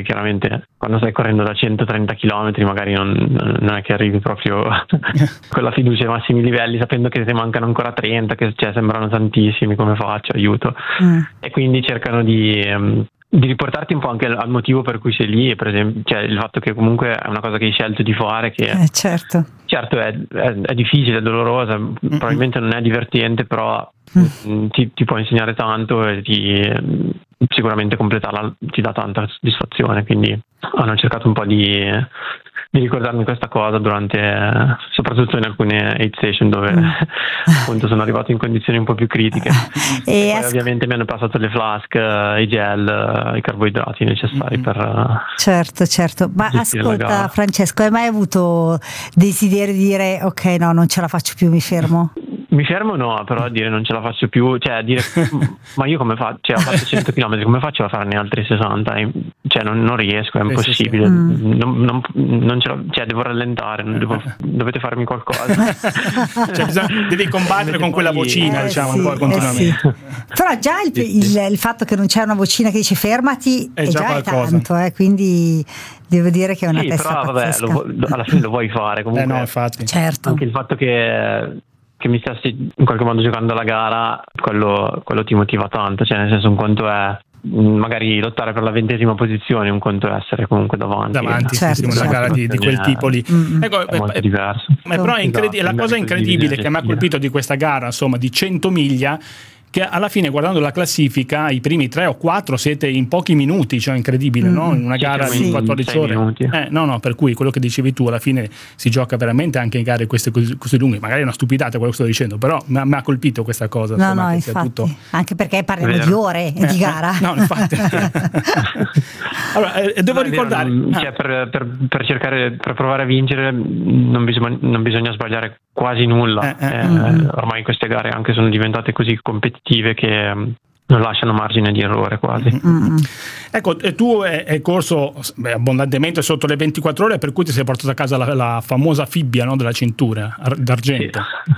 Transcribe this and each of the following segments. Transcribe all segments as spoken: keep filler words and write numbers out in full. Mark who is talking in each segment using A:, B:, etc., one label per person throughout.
A: chiaramente quando stai correndo da centotrenta chilometri magari non, non è che arrivi proprio con la fiducia ai massimi livelli, sapendo che ti mancano ancora trenta, che cioè, sembrano tantissimi, come faccio, aiuto. Mm. E quindi cercano di... Um, di riportarti un po' anche al motivo per cui sei lì, per esempio, cioè il fatto che comunque è una cosa che hai scelto di fare, che
B: eh, certo,
A: certo è, è, è difficile, è dolorosa, mm-hmm. probabilmente non è divertente, però mm. ti, ti può insegnare tanto e ti, sicuramente completarla ti dà tanta soddisfazione, quindi hanno cercato un po' di, di ricordarmi questa cosa durante, soprattutto in alcune aid station dove mm. appunto sono arrivato in condizioni un po' più critiche e, e poi as- ovviamente mi hanno passato le flask, i gel, i carboidrati necessari mm-hmm. per
B: certo certo ma ascolta Francesco, hai mai avuto desiderio di dire ok no non ce la faccio più, mi fermo?
A: Mi fermo no, però a dire non ce la faccio più, cioè a dire ma io come faccio, cioè ho fatto cento chilometri, come faccio a farne altri sessanta? Cioè non, non riesco, è impossibile, mm. non, non, non ce la, cioè devo rallentare, non devo, dovete farmi qualcosa.
C: Cioè bisogna, devi combattere con quella vocina, eh, diciamo,
B: sì,
C: un po' continuamente.
B: Eh sì. Però già il, il, il fatto che non c'è una vocina che dice fermati è, è già, già è tanto, eh, quindi devo dire che è una
A: sì,
B: testa
A: però vabbè,
B: pazzesca.
A: Lo, alla fine lo vuoi fare comunque.
C: Eh no, infatti.
B: Certo.
A: Anche il fatto che che mi stessi in qualche modo giocando la gara, quello, quello ti motiva tanto, cioè nel senso un conto è magari lottare per la ventesima posizione, un conto è essere comunque davanti.
C: Davanti,
B: certo,
C: sì, sì,
B: certo.
C: una gara di, di quel tipo lì. Mm-hmm. Ecco,
A: è molto
C: eh,
A: diverso.
C: Ma però è incredibile, esatto, la cosa incredibile che mi ha colpito di questa gara, insomma, di cento miglia, che alla fine guardando la classifica i primi tre o quattro siete in pochi minuti, cioè incredibile, mm. no? In una gara sì, di quattordici ore. Eh, no, no, per cui quello che dicevi tu, alla fine si gioca veramente anche in gare queste così, così lunghe, magari è una stupidata quello che sto dicendo, però mi ha, mi ha colpito questa cosa.
B: No,
C: insomma,
B: no,
C: che
B: infatti,
C: sia tutto...
B: anche perché parliamo di ore eh, di gara.
C: Eh, no, infatti. Allora, eh, devo no, ricordare...
A: Vero, cioè, per, per, per cercare, per provare a vincere non bisogna, non bisogna sbagliare quasi nulla.
C: Eh, eh,
A: eh, mm. Ormai queste gare anche sono diventate così competitive che non lasciano margine di errore quasi.
B: Mm-hmm.
C: Ecco, tu hai corso beh, abbondantemente sotto le ventiquattro ore, per cui ti sei portato a casa la, la famosa fibbia, no, della cintura ar- d'argento.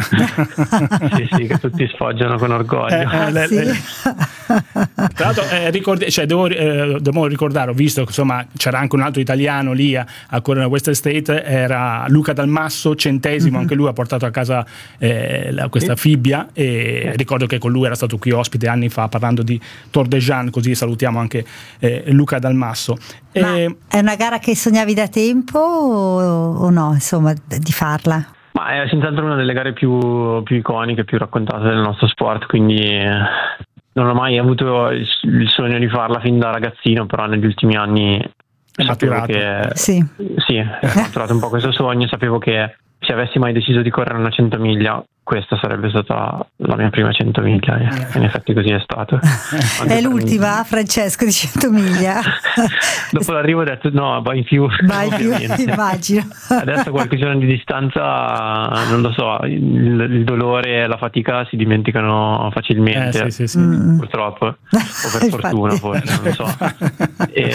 A: Sì. sì, sì, che tutti sfoggiano con orgoglio.
B: Eh,
A: eh,
B: le, sì.
C: le... Tra l'altro, eh, ricordi, cioè, devo, eh, devo ricordare, ho visto che insomma c'era anche un altro italiano lì a, a correre a Western State, era Luca Dalmasso, centesimo, mm-hmm. anche lui ha portato a casa eh, la, questa sì. fibbia, e sì. ricordo che con lui era stato qui ospite anni fa parlando di Tor de Jean, così salutiamo anche eh, Luca Dalmasso.
B: Ma e... è una gara che sognavi da tempo o, o no, insomma, di farla?
A: Ma è senz'altro una delle gare più, più iconiche, più raccontate del nostro sport, quindi non ho mai avuto il, il sogno di farla fin da ragazzino, però negli ultimi anni
C: è
A: sapevo
C: maturato.
A: che
B: sì,
A: sì, ho maturato un po' questo sogno, sapevo che se avessi mai deciso di correre una cento miglia questa sarebbe stata la mia prima cento miglia, e in effetti così è stato.
B: È l'ultima, Francesco, di cento miglia?
A: Dopo l'arrivo ho detto no, vai in più.
B: Vai in più, immagino.
A: Adesso qualche giorno di distanza, non lo so, il, il dolore e la fatica si dimenticano facilmente,
C: eh, sì, sì, sì.
B: Mm.
A: purtroppo, o per fortuna forse, non lo so. E...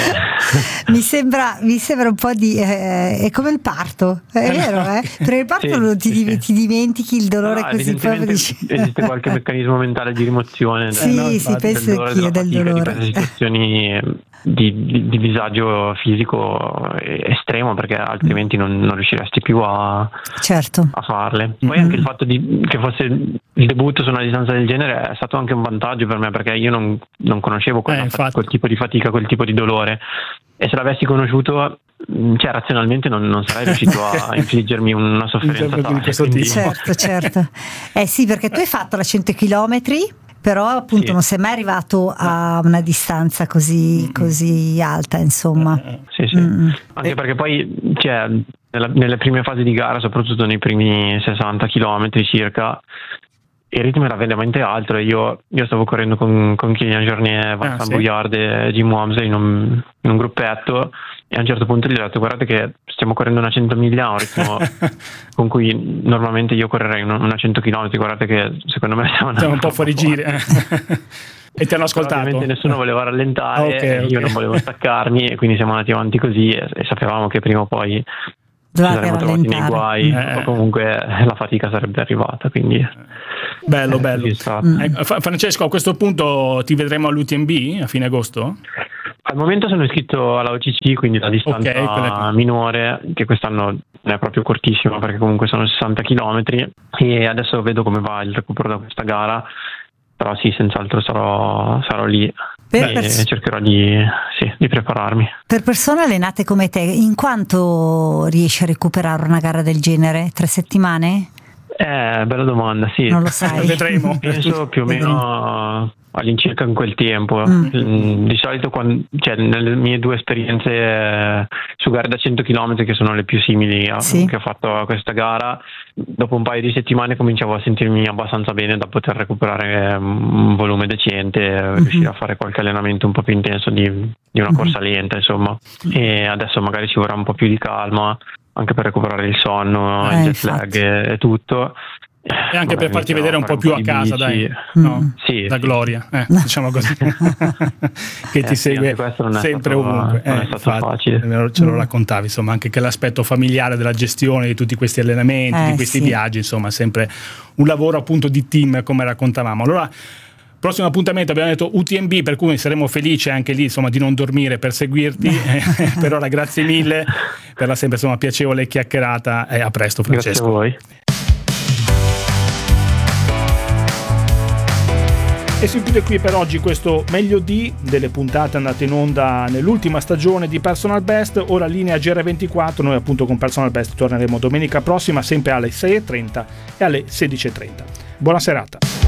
B: mi sembra mi sembra un po' di eh, è come il parto, è vero, eh? Per il parto sì, non ti,
A: sì,
B: ti dimentichi il dolore.
A: No,
B: così proprio dici...
A: esiste qualche meccanismo mentale di rimozione
B: sì,
A: del,
B: sì, penso
A: del
B: anch'io, del dolore,
A: di queste situazioni di, di, di disagio fisico estremo, perché altrimenti non, non riusciresti più a,
B: certo.
A: a farle. Poi
B: mm-hmm.
A: anche il fatto di, che fosse il debutto su una distanza del genere è stato anche un vantaggio per me, perché io non, non conoscevo quella,
C: eh,
A: quel tipo di fatica, quel tipo di dolore, e se l'avessi conosciuto, cioè razionalmente non, non sarei riuscito a infliggermi una sofferenza tale, quindi...
B: certo certo eh sì, perché tu hai fatto la cento chilometri, però appunto sì. non sei mai arrivato a una distanza così mm-hmm. così alta, insomma.
A: Sì, sì. Mm-hmm. Anche perché poi cioè, nella, nelle prime fasi di gara, soprattutto nei primi sessanta chilometri circa, il ritmo era veramente alto, e io, io stavo correndo con, con Kylian Jornet, Vincent ah, sì. Bouillard e Jim Wamsley in un, in un gruppetto, e a un certo punto gli ho detto: guardate che stiamo correndo una cento miglia a un ritmo con cui normalmente io correrei una, una cento chilometri, guardate che secondo me siamo,
C: siamo un po' fuori giri. E ti hanno ascoltato?
A: Ovviamente nessuno voleva rallentare,
C: okay, okay.
A: io non volevo staccarmi, e quindi siamo andati avanti così, e, e sapevamo che prima o poi ci saremmo trovati nei guai,
C: eh.
A: o comunque la fatica sarebbe arrivata, quindi
C: bello bello.
A: Mm.
C: Eh, Francesco, a questo punto ti vedremo all'U T M B a fine agosto?
A: Al momento sono iscritto alla O C C, quindi la distanza
C: okay,
A: minore, che quest'anno non è proprio cortissima perché comunque sono sessanta chilometri, e adesso vedo come va il recupero da questa gara, però sì, senz'altro sarò, sarò lì per, e per... cercherò di, sì, di prepararmi.
B: Per persone allenate come te, in quanto riesci a recuperare una gara del genere? Tre settimane?
A: Eh, bella domanda, sì.
B: Non lo sai.
C: Vedremo.
A: Penso più o meno all'incirca in quel tempo. Mm. Di solito, quando, cioè, nelle mie due esperienze eh, su gare da cento chilometri, che sono le più simili a,
B: sì.
A: che ho fatto a questa gara, dopo un paio di settimane cominciavo a sentirmi abbastanza bene da poter recuperare un volume decente, mm-hmm. riuscire a fare qualche allenamento un po' più intenso di, di una corsa mm-hmm. lenta, insomma. E adesso magari ci vorrà un po' più di calma, anche per recuperare il sonno, eh, il jet lag e, e tutto.
C: E anche per farti vedere un po' più a casa, dai, no?
A: Sì,
C: la
A: sì.
C: Gloria, eh, diciamo così, che ti
A: eh,
C: segue sempre
A: stato,
C: ovunque.
A: Non
C: eh,
A: è stato
C: infatti,
A: facile.
C: Ce lo raccontavi, insomma, anche che l'aspetto familiare della gestione di tutti questi allenamenti,
B: eh,
C: di questi
B: sì.
C: viaggi, insomma, sempre un lavoro appunto di team, come raccontavamo. Allora, prossimo appuntamento abbiamo detto U T M B, per cui saremo felici anche lì, insomma, di non dormire per seguirti. eh, per ora grazie mille per la sempre, insomma, piacevole chiacchierata, e a presto, Francesco.
A: Grazie a voi.
C: E si chiude qui per oggi questo meglio di delle puntate andate in onda nell'ultima stagione di Personal Best. Ora linea G R ventiquattro, noi appunto con Personal Best torneremo domenica prossima sempre alle sei e trenta e alle sedici e trenta. Buona serata.